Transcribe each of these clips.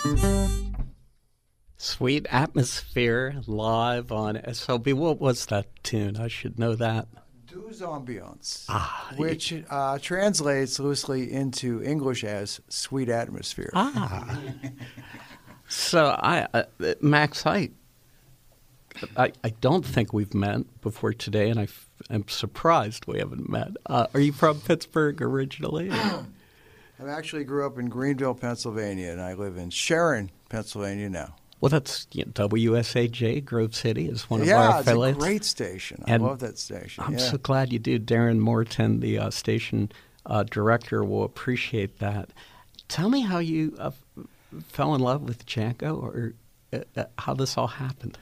Sweet Atmosphere live on SLB. What was that tune? I should know that. Douce Ambiance, which translates loosely into English as Sweet Atmosphere. So, Max, I don't think we've met before today, and I'm surprised we haven't met. Are you from Pittsburgh originally? I actually grew up in Greenville, Pennsylvania, and I live in Sharon, Pennsylvania now. Well, that's WSAJ, Grove City, is one of our affiliates. Yeah, it's a great station. I love that station. I'm so glad you do. Darren Morton, the station director, will appreciate that. Tell me how you fell in love with Django, or how this all happened.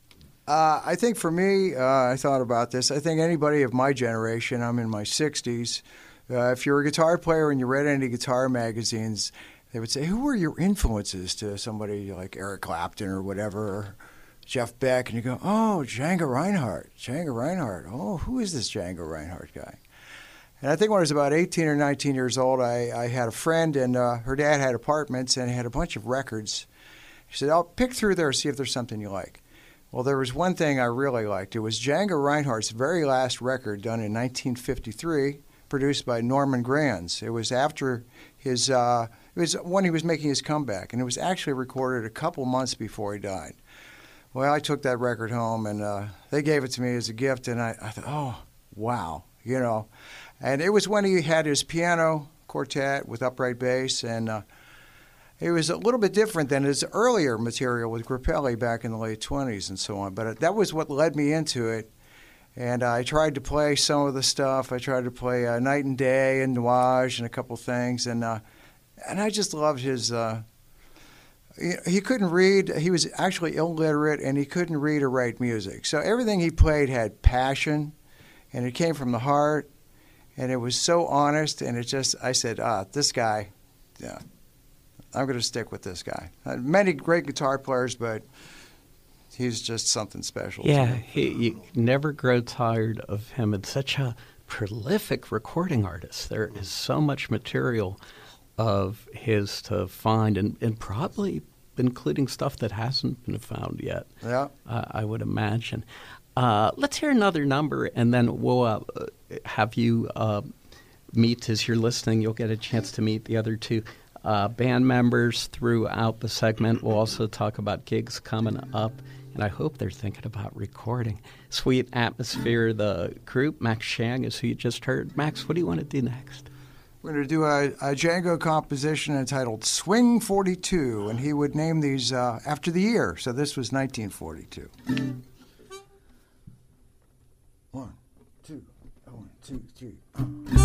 I think for me, I thought about this. I think anybody of my generation, I'm in my 60s, if you're a guitar player and you read any guitar magazines, they would say, who were your influences to somebody like Eric Clapton or whatever, or Jeff Beck? And you go, oh, Django Reinhardt. Oh, who is this Django Reinhardt guy? And I think when I was about 18 or 19 years old, I had a friend, and her dad had apartments, and he had a bunch of records. He said, I'll pick through there, see if there's something you like. Well, there was one thing I really liked. It was Django Reinhardt's very last record, done in 1953, produced by Norman Granz. It was after his... It was when he was making his comeback, and it was actually recorded a couple months before he died. Well, I took that record home, and they gave it to me as a gift, and I thought, oh, wow, And it was when he had his piano quartet with upright bass, and it was a little bit different than his earlier material with Grappelli back in the late 20s and so on. But that was what led me into it. And I tried to play some of the stuff. I tried to play Night and Day and Nuage and a couple things, and I just loved his, he couldn't read, he was actually illiterate, and he couldn't read or write music. So everything he played had passion, and it came from the heart, and it was so honest, and I said, this guy, yeah, I'm going to stick with this guy. Many great guitar players, but he's just something special. Yeah, you never grow tired of him. It's such a prolific recording artist. There is so much material of his to find, and probably including stuff that hasn't been found yet. Yeah, I would imagine. Let's hear another number, and then we'll have you meet, as you're listening, you'll get a chance to meet the other two band members throughout the segment. We'll also talk about gigs coming up, and I hope they're thinking about recording. Sweet Atmosphere, the group. Max Shang is who you just heard. Max, what do you want to do next? We're going to do a Django composition entitled Swing 42, and he would name these after the year. So this was 1942. 1, 2, 1, 2, 3.